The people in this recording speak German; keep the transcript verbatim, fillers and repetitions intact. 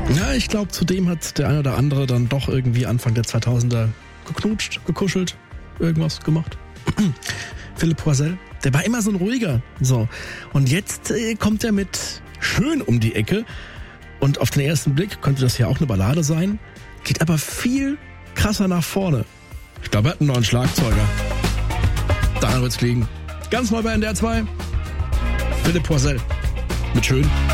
Ja, ich glaube, zudem hat der eine oder andere dann doch irgendwie Anfang der zweitausender geknutscht, gekuschelt, irgendwas gemacht. Philipp Poisel, der war immer so ein ruhiger. So. Und jetzt äh, kommt er mit schön um die Ecke. Und auf den ersten Blick könnte das ja auch eine Ballade sein. Geht aber viel krasser nach vorne. Ich glaube, er hat einen neuen Schlagzeuger. Daran wird's liegen. Ganz neu bei N D R zwei. Philipp Poisel. Mit schön.